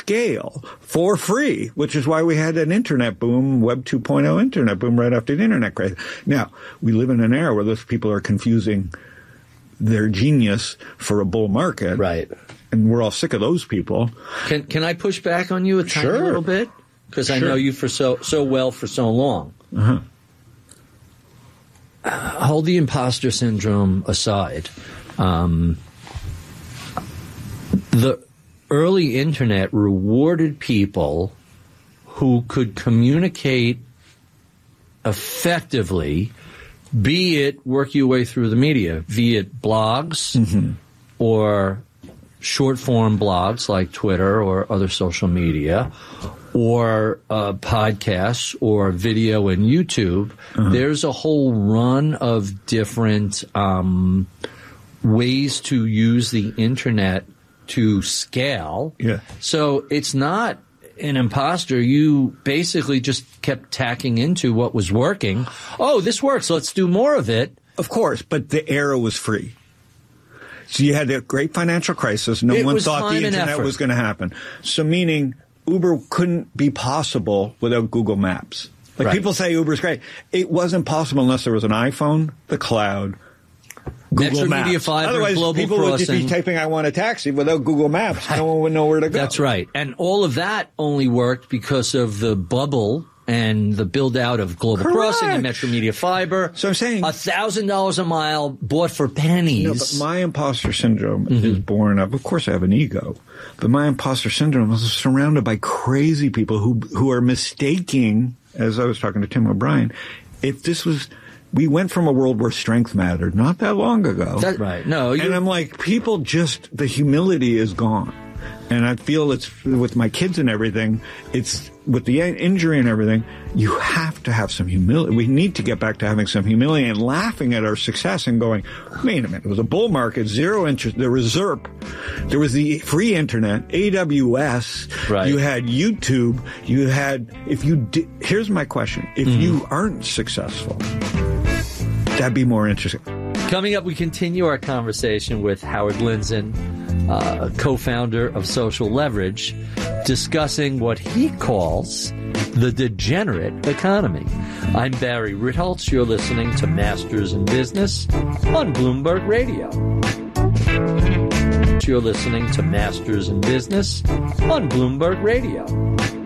scale for free, which is why we had an internet boom, Web 2.0 internet boom right after the internet craze. Now, we live in an era where those people are confusing their genius for a bull market. Right. And we're all sick of those people. Can I push back on you a tiny little bit? Because I know you for so well for so long. Uh-huh. Hold the imposter syndrome aside. The early internet rewarded people who could communicate effectively, be it work your way through the media, be it blogs or short-form blogs like Twitter or other social media, or podcasts or video and YouTube. There's a whole run of different ways to use the internet to scale. Yeah. So it's not an imposter. You basically just kept tacking into what was working. Oh, this works. Let's do more of it. Of course, but the era was free. So you had a great financial crisis. No one thought the internet was going to happen. So meaning Uber couldn't be possible without Google Maps. Like people say Uber's great. It wasn't possible unless there was an iPhone, the cloud, Google Maps. Media Fiber, otherwise, Global people Crossing. would just be typing, I want a taxi. Without Google Maps, no one would know where to go. That's right. And all of that only worked because of the bubble and the build-out of Global Crossing and Metro Media Fiber. So I'm saying $1,000 a mile bought for pennies. No, but my imposter syndrome is born of course I have an ego, but my imposter syndrome is surrounded by crazy people who are mistaking, as I was talking to Tim O'Brien, if this was... We went from a world where strength mattered not that long ago. Right. No. And I'm like, people just, the humility is gone. And I feel it's with my kids and everything, it's with the injury and everything, you have to have some humility. We need to get back to having some humility and laughing at our success and going, wait a minute, it was a bull market, zero interest, there was ZERP, there was the free internet, AWS, you had YouTube, you had, here's my question, if you aren't successful, that'd be more interesting. Coming up, we continue our conversation with Howard Lindzen, co-founder of Social Leverage, discussing what he calls the degenerate economy. I'm Barry Ritholtz. You're listening to Masters in Business on Bloomberg Radio. You're listening to Masters in Business on Bloomberg Radio.